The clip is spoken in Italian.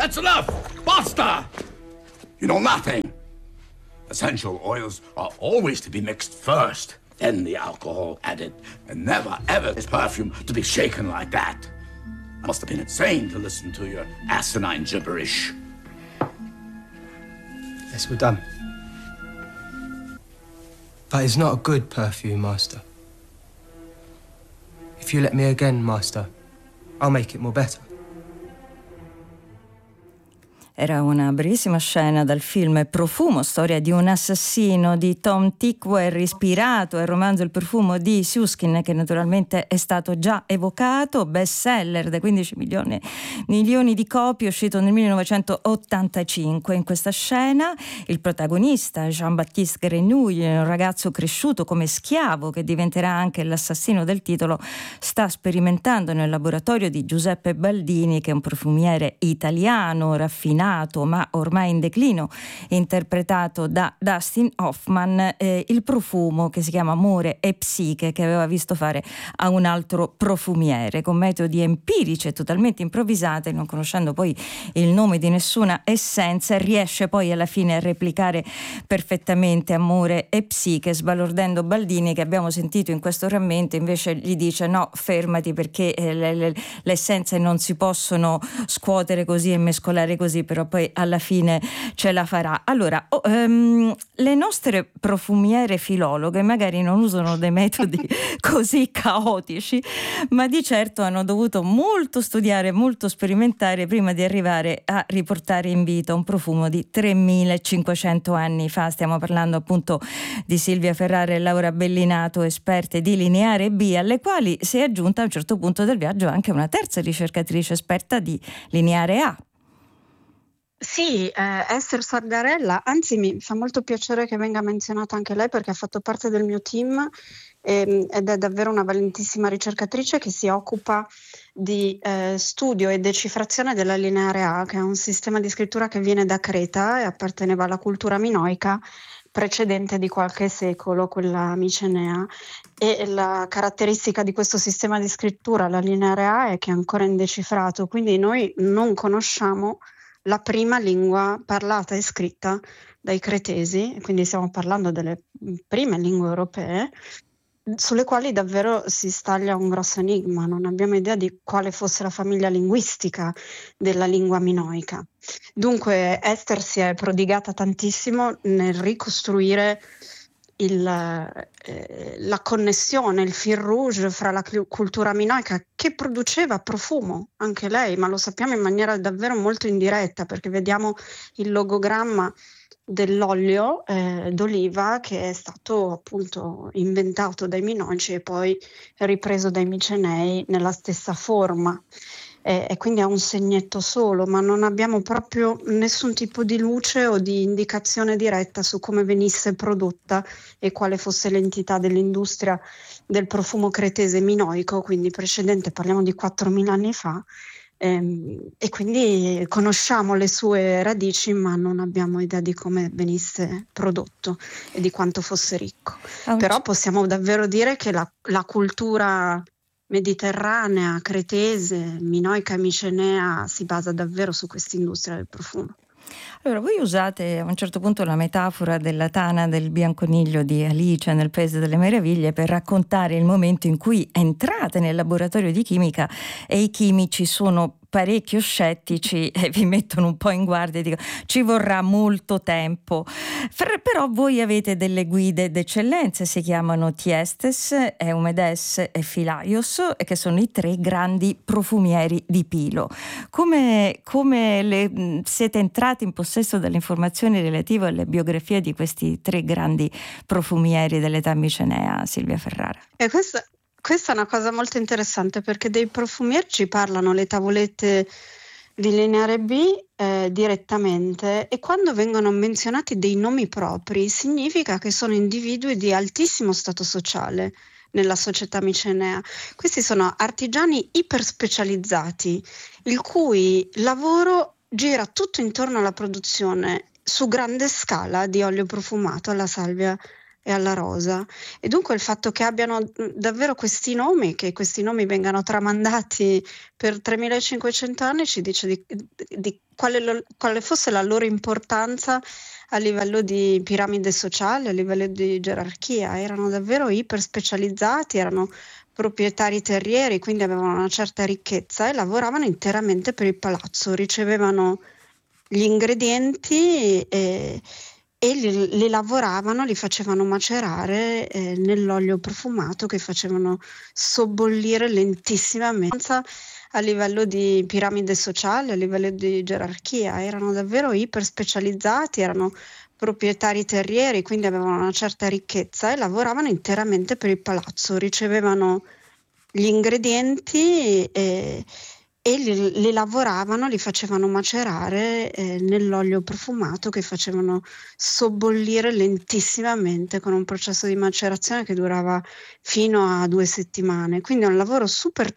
That's enough! Basta! You know nothing. Essential oils are always to be mixed first, then the alcohol added, and never ever is perfume to be shaken like that. I must have been insane to listen to your asinine gibberish. Yes, we're done. But it's not a good perfume, Master. If you let me again, Master, I'll make it more better. Era una brevissima scena dal film Profumo, storia di un assassino di Tom Tykwer, ispirato al romanzo Il profumo di Suskind, che naturalmente è stato già evocato, bestseller da 15 milioni di copie, uscito nel 1985. In questa scena il protagonista, Jean-Baptiste Grenouille, un ragazzo cresciuto come schiavo che diventerà anche l'assassino del titolo, sta sperimentando nel laboratorio di Giuseppe Baldini, che è un profumiere italiano raffinato ma ormai in declino, interpretato da Dustin Hoffman, il profumo che si chiama Amore e Psiche, che aveva visto fare a un altro profumiere con metodi empirici e totalmente improvvisati, non conoscendo poi il nome di nessuna essenza, riesce poi alla fine a replicare perfettamente Amore e Psiche, sbalordendo Baldini, che abbiamo sentito in questo rammento invece gli dice no, fermati, perché le essenze non si possono scuotere così e mescolare così, però poi alla fine ce la farà. Allora, le nostre profumiere filologhe magari non usano dei metodi così caotici, ma di certo hanno dovuto molto studiare, molto sperimentare prima di arrivare a riportare in vita un profumo di 3500 anni fa. Stiamo parlando appunto di Silvia Ferrara e Laura Bellinato, esperte di lineare B, alle quali si è aggiunta a un certo punto del viaggio anche una terza ricercatrice esperta di lineare A. Sì, Esther Sardarella, anzi mi fa molto piacere che venga menzionata anche lei, perché ha fatto parte del mio team ed è davvero una valentissima ricercatrice che si occupa di studio e decifrazione della lineare A, che è un sistema di scrittura che viene da Creta e apparteneva alla cultura minoica precedente di qualche secolo, quella micenea, e la caratteristica di questo sistema di scrittura, la lineare A, è che è ancora indecifrato, quindi noi non conosciamo la prima lingua parlata e scritta dai cretesi, quindi stiamo parlando delle prime lingue europee, sulle quali davvero si staglia un grosso enigma. Non abbiamo idea di quale fosse la famiglia linguistica della lingua minoica. Dunque Esther si è prodigata tantissimo nel ricostruire la connessione, il fil rouge fra la cultura minoica, che produceva profumo anche lei, ma lo sappiamo in maniera davvero molto indiretta, perché vediamo il logogramma dell'olio d'oliva che è stato appunto inventato dai minoici e poi ripreso dai micenei nella stessa forma. E quindi ha un segnetto solo, ma non abbiamo proprio nessun tipo di luce o di indicazione diretta su come venisse prodotta e quale fosse l'entità dell'industria del profumo cretese minoico, quindi precedente, parliamo di 4.000 anni fa, e quindi conosciamo le sue radici, ma non abbiamo idea di come venisse prodotto e di quanto fosse ricco. Però possiamo davvero dire che la cultura mediterranea, cretese, minoica e micenea si basa davvero su questa industria del profumo. Allora, voi usate a un certo punto la metafora della tana del bianconiglio di Alice nel Paese delle Meraviglie per raccontare il momento in cui entrate nel laboratorio di chimica e i chimici sono parecchio scettici e vi mettono un po' in guardia e dicono ci vorrà molto tempo. Però voi avete delle guide d'eccellenza, si chiamano Tiestes, Eumedes e Philaios, che sono i 3 grandi profumieri di Pilo. Come siete entrati in possesso delle informazioni relative alle biografie di questi 3 grandi profumieri dell'età micenea, Silvia Ferrara? E questa è una cosa molto interessante, perché dei profumieri ci parlano le tavolette di lineare B direttamente, e quando vengono menzionati dei nomi propri significa che sono individui di altissimo stato sociale nella società micenea. Questi sono artigiani iperspecializzati, il cui lavoro gira tutto intorno alla produzione su grande scala di olio profumato alla salvia e alla rosa. E dunque il fatto che abbiano davvero questi nomi, che questi nomi vengano tramandati per 3500 anni, ci dice di quale fosse la loro importanza a livello di piramide sociale, a livello di gerarchia. Erano davvero iper specializzati, erano proprietari terrieri, quindi avevano una certa ricchezza e lavoravano interamente per il palazzo, ricevevano gli ingredienti e li lavoravano, li facevano macerare nell'olio profumato che facevano sobbollire lentissimamente. A livello di piramide sociale, a livello di gerarchia, erano davvero iper specializzati, erano proprietari terrieri, quindi avevano una certa ricchezza e lavoravano interamente per il palazzo, ricevevano gli ingredienti e li lavoravano, li facevano macerare nell'olio profumato che facevano sobbollire lentissimamente con un processo di macerazione che durava fino a 2 settimane. Quindi è un lavoro super